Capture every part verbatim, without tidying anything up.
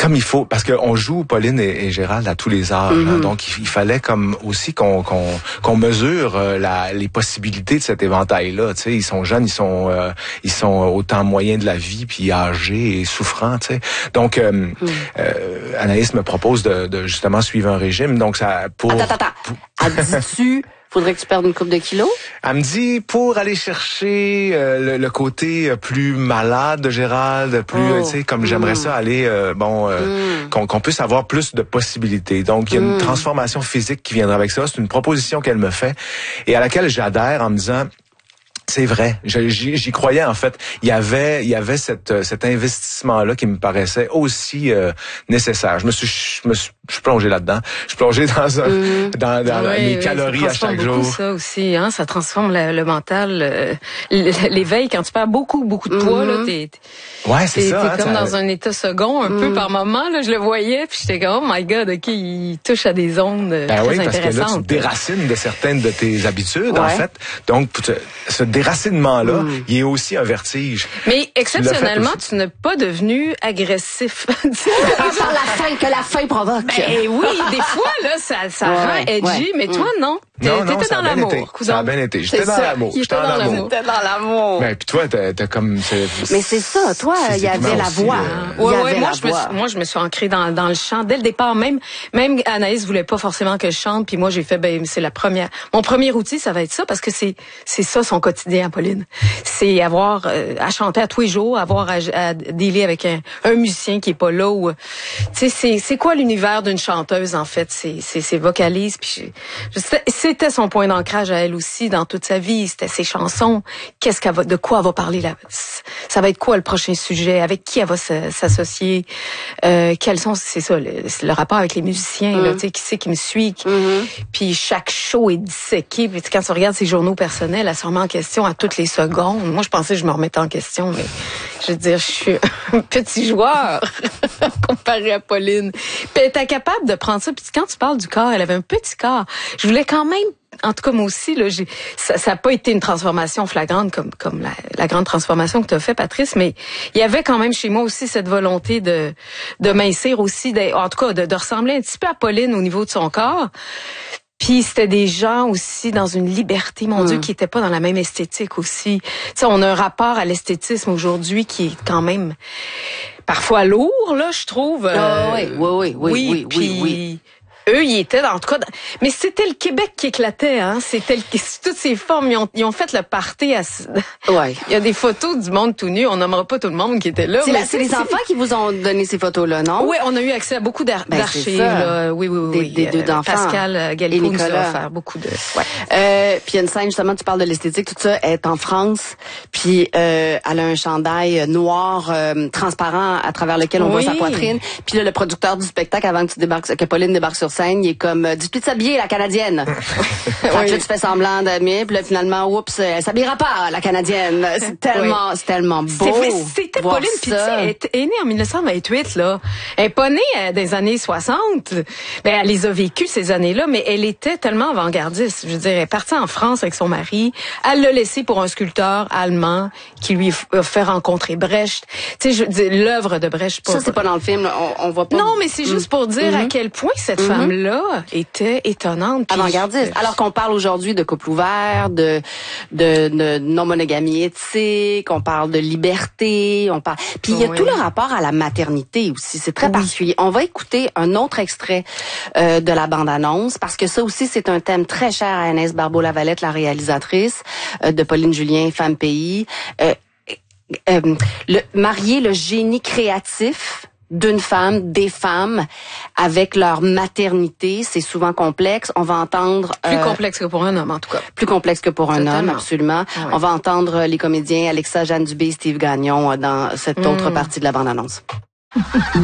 comme il faut, parce qu'on joue Pauline et, et Gérald à tous les âges, mm-hmm. hein, donc il, il fallait comme aussi qu'on qu'on, qu'on mesure euh, la, les possibilités de cet éventail-là. Tu sais, ils sont jeunes, ils sont euh, ils sont au temps moyen de la vie, puis âgés et souffrants. Tu sais, donc euh, mm. euh, Anaïs me propose de, de justement suivre un régime. Donc ça pour. Attends, attends, attends. Pour... Dis-tu faudrait que tu perdes une couple de kilos? Elle me dit, pour aller chercher euh, le, le côté plus malade de Gérald, plus, oh. tu sais, comme mm. j'aimerais ça aller, euh, bon, euh, mm. qu'on, qu'on puisse avoir plus de possibilités. Donc, il y a une mm. transformation physique qui viendra avec ça. C'est une proposition qu'elle me fait et à laquelle j'adhère en me disant... C'est vrai, j'y, j'y croyais en fait. Il y avait, il y avait cette, cet investissement-là qui me paraissait aussi euh, nécessaire. Je me suis, je me suis, je suis plongé là-dedans. Je suis plongé dans un, mmh. dans, dans oui, mes oui, calories à chaque jour. Ça aussi, hein, ça transforme le, le mental, euh, l'éveil. Quand tu perds beaucoup, beaucoup de poids, mmh. là, t'es, t'es, ouais, c'est t'es, ça, t'es hein, comme ça... dans un état second un mmh. peu par moment. Là, je le voyais, puis j'étais comme, oh my God, ok, il touche à des ondes ben très oui, intéressantes. Parce que là, tu te déracines de certaines de tes habitudes, ouais. en fait. Donc, ce déracinement-là, mmh. il est aussi un vertige. Mais exceptionnellement, tu n'es pas devenu agressif. Par la faim que la faim provoque. Ben oui, des fois là, ça, ça ouais, rend edgy, ouais. mais toi non. Non, non, t'étais dans l'amour. Été. Ça a bien été. J'étais dans l'amour. J'étais dans, dans l'amour. J'étais dans l'amour. Ben puis toi, t'as, t'as comme. C'est, mais c'est ça. Toi, il y avait la voix. Euh... Ouais, ouais. Moi, je me suis, moi, je me suis ancrée dans dans le chant dès le départ. Même, même Anaïs voulait pas forcément que je chante. Puis moi, j'ai fait, ben c'est la première. Mon premier outil, ça va être ça parce que c'est c'est ça son quotidien, Pauline. C'est avoir euh, à chanter à tous les jours, avoir à, à dealer avec un, un musicien qui est pas là. Ou, tu sais, c'est c'est quoi l'univers d'une chanteuse en fait. C'est c'est ses vocalises. Puis je, je, c'était son point d'ancrage à elle aussi dans toute sa vie, c'était ses chansons, qu'est-ce qu'elle va, de quoi elle va parler là, ça va être quoi le prochain sujet, avec qui elle va s'associer, euh, quels sont, c'est ça, le, le rapport avec les musiciens, mm. là, tu sais, qui c'est qui me suit, qui, mm-hmm. puis chaque show est disséqué, puis quand tu regardes ses journaux personnels, elle se remet en question à toutes les secondes. Moi, je pensais que je me remettais en question, mais je veux dire, je suis un petit joueur comparé à Pauline. Puis elle était capable de prendre ça, puis quand tu parles du corps, elle avait un petit corps. Je voulais quand même en tout cas, moi aussi, là, j'ai, ça, ça a pas été une transformation flagrante comme, comme la, la grande transformation que tu as fait, Patrice, mais il y avait quand même chez moi aussi cette volonté de, de mincir aussi, de, en tout cas, de, de ressembler un petit peu à Pauline au niveau de son corps. Puis c'était des gens aussi dans une liberté, mon mmh. Dieu, qui étaient pas dans la même esthétique aussi. Tu sais, on a un rapport à l'esthétisme aujourd'hui qui est quand même parfois lourd, là, je trouve. Euh, oh, oui, oui, oui, oui, oui, oui, puis, oui, oui. Eux, ils étaient, en tout cas, dans... mais c'était le Québec qui éclatait, hein. C'était le... toutes ces formes, ils ont, ils ont fait le party à... Ouais. Il y a des photos du monde tout nu, on nommera pas tout le monde qui était là. C'est, mais la, c'est, c'est les enfants qui vous ont donné ces photos-là, non? Oui, on a eu accès à beaucoup d'ar- ben, d'archives, là. Oui, oui, oui. Des, des deux euh, enfants. Pascal Gallico nous a offert beaucoup de... Ouais. Euh, puis il y a une scène, justement, tu parles de l'esthétique, tout ça, elle est en France, puis euh, elle a un chandail noir, euh, transparent, à travers lequel on oui. voit sa poitrine. Puis là, le producteur du spectacle, avant que tu débarques, que Pauline débarque sur scène, il est comme... Dis-lui de s'habiller, la Canadienne. Fait que là, tu fais semblant d'aimer, puis là, finalement, oups, elle s'habillera pas, la Canadienne. C'est tellement, oui. c'est tellement beau. C'est, c'était Pauline, puis tu sais, elle est née en dix-neuf cent vingt-huit, là. Elle est pas née euh, des années soixante. Ben, elle les a vécues, ces années-là, mais elle était tellement avant-gardiste. Je veux dire, elle est partie en France avec son mari. Elle l'a laissé pour un sculpteur allemand qui lui a fait rencontrer Brecht. Tu sais, je veux dire, l'œuvre de Brecht. Pas, ça, c'est pas dans le film, là. On, on voit pas. Non, mais c'est juste pour dire mm-hmm. à quel point cette mm-hmm. femme-là est était étonnante. Avant-gardiste. Je... Alors qu'on parle aujourd'hui de couple ouvert, de, de, de non-monogamie éthique, on parle de liberté, on parle... Puis il y a oui. tout le rapport à la maternité aussi, c'est très oui. particulier. On va écouter un autre extrait euh, de la bande-annonce, parce que ça aussi, c'est un thème très cher à Anaïs Barbeau-Lavalette, la réalisatrice euh, de Pauline Julien, Femme Pays. Euh, euh, le, marier le génie créatif d'une femme, des femmes, avec leur maternité, c'est souvent complexe. On va entendre... Plus euh, complexe que pour un homme, en tout cas. Plus complexe que pour un Totalement. homme, absolument. Oui. On va entendre les comédiens Alexa Jeanne Dubé et Steve Gagnon dans cette mm. autre partie de la bande-annonce. Oh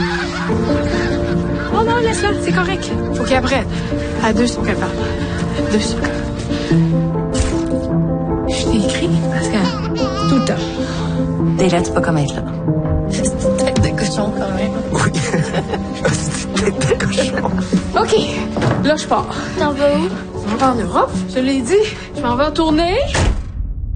non, laisse-la, c'est correct. Faut qu'après, à deux, faut qu'elle parle. Deux secondes. Je t'ai écrit, parce que tout le temps. Déjà, tu peux comme être là. C'est une tête de cochon, quand même. Oui. C'est une tête de cochon. OK. Là, je pars. T'en vas où? Je m'en vais en Europe, je l'ai dit. Je m'en vais en tournée.